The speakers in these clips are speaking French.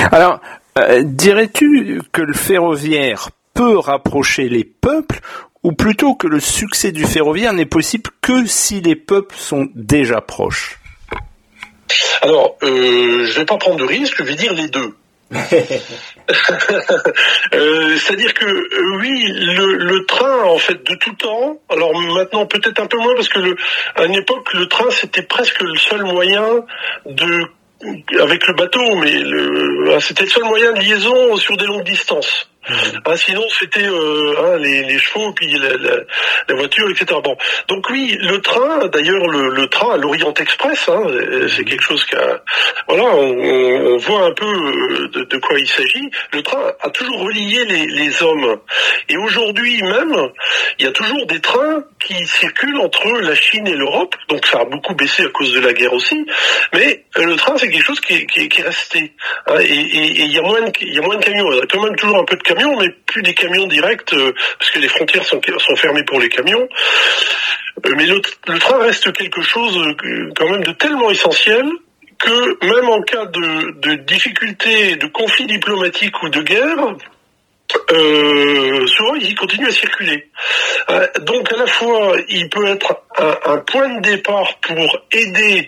Alors, dirais-tu que le ferroviaire peut rapprocher les peuples, ou plutôt que le succès du ferroviaire n'est possible que si les peuples sont déjà proches? Alors, je vais pas prendre de risque, je vais dire les deux. C'est-à-dire que oui, le train en fait de tout temps. Alors maintenant peut-être un peu moins parce que à une époque le train c'était presque le seul moyen avec le bateau, mais c'était le seul moyen de liaison sur des longues distances. Sinon c'était les chevaux puis la voiture, etc. Bon, donc oui, le train, d'ailleurs le train à l'Orient Express, c'est quelque chose on voit un peu de quoi il s'agit. Le train a toujours relié les hommes, et aujourd'hui même, il y a toujours des trains qui circulent entre la Chine et l'Europe. Donc ça a beaucoup baissé à cause de la guerre aussi, mais le train c'est quelque chose qui est resté. Et il y a moins de camions. Il y a quand même toujours un peu de camions, mais plus des camions directs, parce que les frontières sont fermées pour les camions. Mais le train reste quelque chose quand même de tellement essentiel que même en cas de difficulté, de conflit diplomatique ou de guerre, souvent il continue à circuler. Donc à la fois il peut être un point de départ pour aider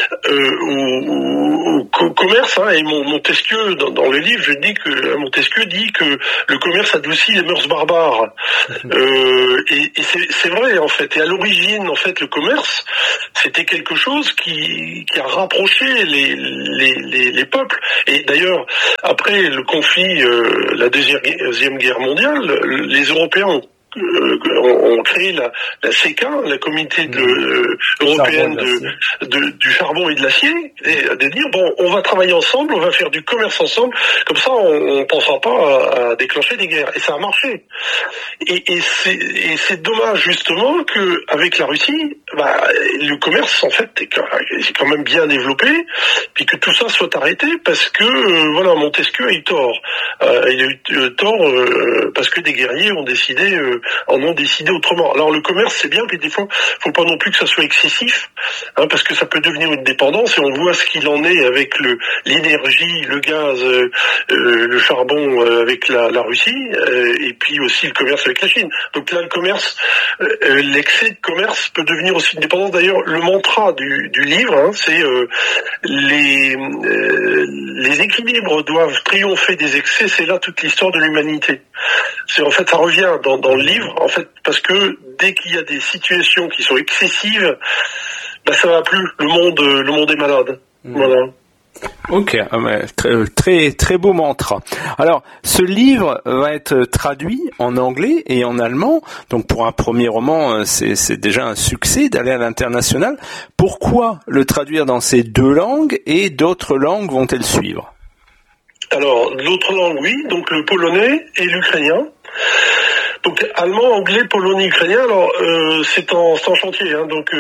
au commerce, et Montesquieu dans le livre, Montesquieu dit que le commerce adoucit les mœurs barbares. Et c'est vrai en fait. Et à l'origine en fait le commerce c'était quelque chose qui a rapproché les peuples. Et d'ailleurs après le conflit, la Deuxième Guerre mondiale, les Européens ont créé la CECA, la communauté européenne du charbon et de l'acier, et de dire bon, on va travailler ensemble, on va faire du commerce ensemble, comme ça on pensera pas à déclencher des guerres. Et ça a marché. Et c'est dommage justement que avec la Russie, le commerce en fait est quand même bien développé, puis que tout ça soit arrêté parce que Montesquieu a eu tort. Il a eu tort parce que des guerriers en ont décidé autrement. Alors le commerce c'est bien, mais des fois faut pas non plus que ça soit excessif, parce que ça peut devenir une dépendance, et on voit ce qu'il en est avec l'énergie, le gaz, le charbon avec la Russie, et puis aussi le commerce avec la Chine. Donc là le commerce, l'excès de commerce peut devenir aussi une dépendance. D'ailleurs le mantra du livre, c'est les équilibres doivent triompher des excès. C'est là toute l'histoire de l'humanité. C'est en fait ça revient dans le livre, en fait, parce que dès qu'il y a des situations qui sont excessives, ça va plus. Le monde est malade. Voilà. Ok, très très beau mantra. Alors, ce livre va être traduit en anglais et en allemand. Donc, pour un premier roman, c'est déjà un succès d'aller à l'international. Pourquoi le traduire dans ces deux langues, et d'autres langues vont-elles suivre? Alors, l'autre langue, oui, donc le polonais et l'ukrainien. Donc allemand, anglais, polonais, ukrainien. Alors c'est en chantier, donc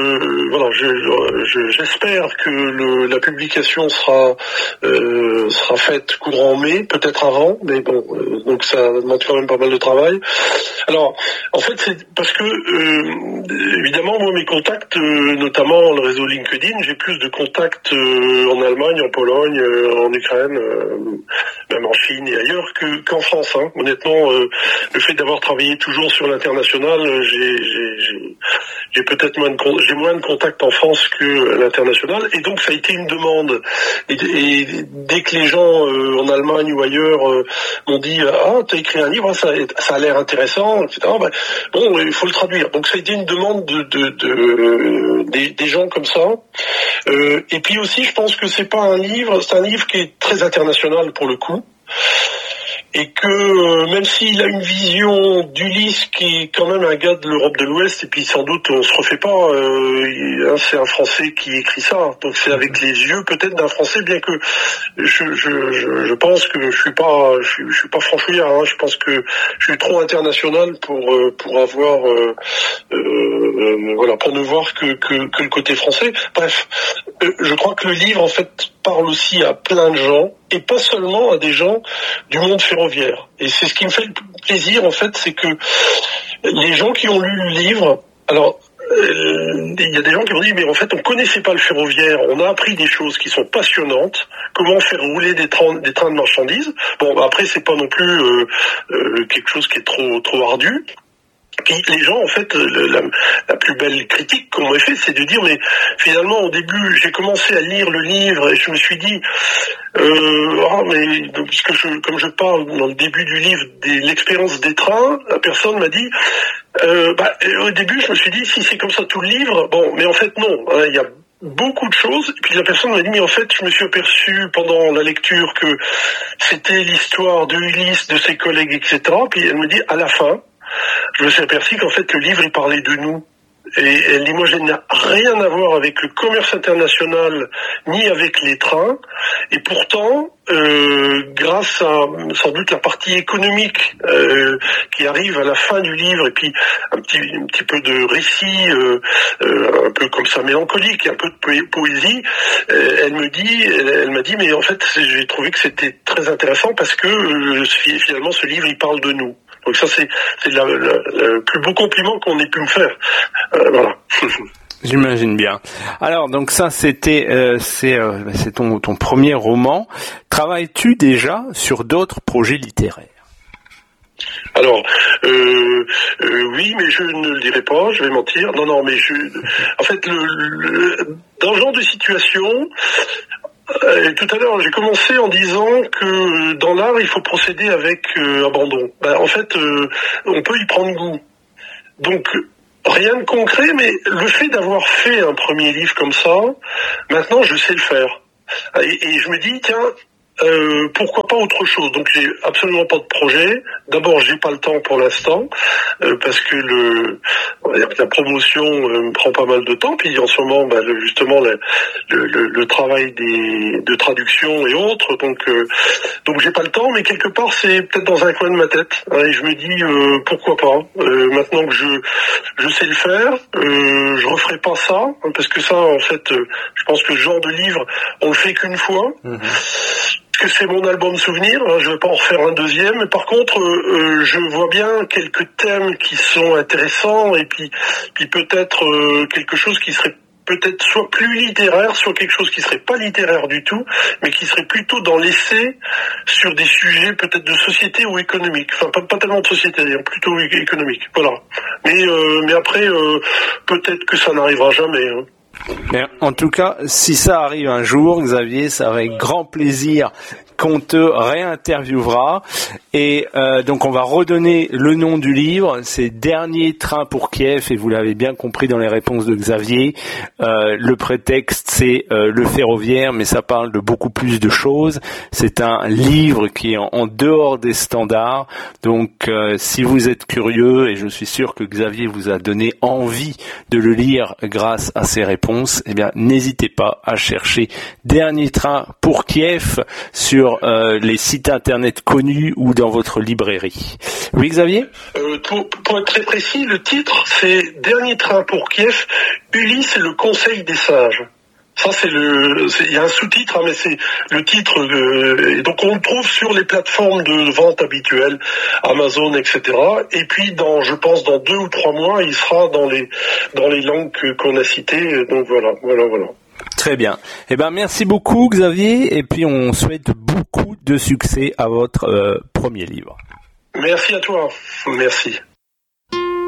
j'espère que la publication sera faite courant en mai, peut-être avant, mais bon, donc ça demande quand même pas mal de travail. Alors en fait c'est parce que évidemment moi mes contacts, notamment le réseau LinkedIn, j'ai plus de contacts en Allemagne, en Pologne, en Ukraine, même en Chine et ailleurs qu'en France. Honnêtement, le fait d'avoir travaillé toujours sur l'international, j'ai peut-être moins de contacts en France que à l'international, et donc ça a été une demande. Et dès que les gens en Allemagne ou ailleurs m'ont dit t'as écrit un livre, ça a l'air intéressant, etc. Bon, il faut le traduire. Donc ça a été une demande des gens comme ça. Et puis aussi, je pense que c'est un livre qui est très international pour le coup. Et que même s'il a une vision d'Ulysse qui est quand même un gars de l'Europe de l'Ouest, et puis sans doute on se refait pas, c'est un Français qui écrit ça, donc c'est avec les yeux peut-être d'un Français, bien que je pense que je suis pas franchouillard, je pense que je suis trop international pour avoir pour ne voir que le côté français. Bref, je crois que le livre en fait parle aussi à plein de gens, et pas seulement à des gens du monde ferroviaire. Et c'est ce qui me fait le plaisir, en fait, c'est que les gens qui ont lu le livre, alors il y a des gens qui m'ont dit, mais en fait, on connaissait pas le ferroviaire, on a appris des choses qui sont passionnantes, comment faire rouler des trains de marchandises. Bon, après, c'est pas non plus quelque chose qui est trop ardu. Puis les gens, en fait, la plus belle critique qu'on m'a fait, c'est de dire, mais finalement, au début, j'ai commencé à lire le livre et je me suis dit, mais puisque comme je parle dans le début du livre de l'expérience des trains, la personne m'a dit, au début, je me suis dit, si c'est comme ça tout le livre, bon, mais en fait non, hein, il y a beaucoup de choses. Et puis la personne m'a dit, mais en fait, je me suis aperçu pendant la lecture que c'était l'histoire de Ulysse, de ses collègues, etc. Puis elle me dit, à la fin, je me suis aperçu qu'en fait le livre il parlait de nous. Et elle dit, moi je n'ai rien à voir avec le commerce international ni avec les trains. Et pourtant, grâce à sans doute la partie économique qui arrive à la fin du livre, et puis un petit peu de récit, un peu comme ça mélancolique, un peu de poésie, elle m'a dit, mais en fait j'ai trouvé que c'était très intéressant parce que finalement ce livre il parle de nous. Donc ça, c'est le plus beau compliment qu'on ait pu me faire. Voilà. J'imagine bien. Alors, donc ça, c'est ton premier roman. Travailles-tu déjà sur d'autres projets littéraires? Alors, oui, mais je ne le dirai pas, je vais mentir. Non, mais en fait, dans ce genre de situation, tout à l'heure, j'ai commencé en disant que dans l'art, il faut procéder avec abandon. En fait, on peut y prendre goût. Donc, rien de concret, mais le fait d'avoir fait un premier livre comme ça, maintenant, je sais le faire. Et je me dis, tiens, pourquoi pas autre chose? Donc j'ai absolument pas de projet. D'abord, j'ai pas le temps pour l'instant parce que la promotion me prend pas mal de temps. Puis en ce moment, justement, le travail de traduction et autres. Donc j'ai pas le temps, mais quelque part c'est peut-être dans un coin de ma tête. Et je me dis pourquoi pas. Maintenant que je sais le faire, je referai pas ça parce que ça, en fait, je pense que ce genre de livre, on le fait qu'une fois. Que c'est mon album souvenir, hein, je vais pas en refaire un deuxième. Mais par contre, je vois bien quelques thèmes qui sont intéressants et puis peut-être quelque chose qui serait peut-être soit plus littéraire, soit quelque chose qui serait pas littéraire du tout, mais qui serait plutôt dans l'essai sur des sujets peut-être de société ou économique. Enfin, pas tellement de société, plutôt économique. Voilà. Mais après, peut-être que ça n'arrivera jamais. Hein. Mais en tout cas, si ça arrive un jour, Xavier, c'est avec grand plaisir qu'on te réinterviewera. Et donc on va redonner le nom du livre, c'est Dernier train pour Kiev, et vous l'avez bien compris dans les réponses de Xavier, le prétexte c'est le ferroviaire, mais ça parle de beaucoup plus de choses. C'est un livre qui est en dehors des standards, donc si vous êtes curieux, et je suis sûr que Xavier vous a donné envie de le lire grâce à ses réponses, eh bien n'hésitez pas à chercher Dernier train pour Kiev sur les sites internet connus ou dans votre librairie. Oui, Xavier ? Pour être très précis, le titre, c'est Dernier train pour Kiev, Ulysse et le Conseil des sages. Ça, il y a un sous-titre, hein, mais c'est le titre. Et donc, on le trouve sur les plateformes de vente habituelles, Amazon, etc. Et puis, je pense, dans 2 ou 3 mois, il sera dans les langues qu'on a citées. Donc, voilà. Très bien. Eh ben, merci beaucoup, Xavier. Et puis, on souhaite beaucoup de succès à votre premier livre. Merci à toi. Merci.